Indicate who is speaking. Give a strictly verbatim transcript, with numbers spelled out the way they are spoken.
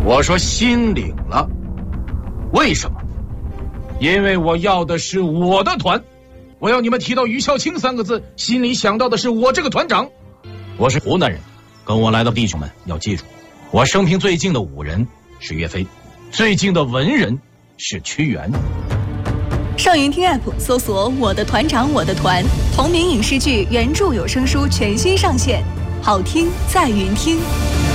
Speaker 1: 我说心领了。为什么？因为我要的是我的团。我要你们提到于孝卿三个字，心里想到的是我这个团长。我是湖南人，跟我来的弟兄们要记住，我生平最近的武人是岳飞，最近的文人是屈原。
Speaker 2: 上云听 App 搜索我的团长我的团，同名影视剧原著有声书全新上线，好听在云听。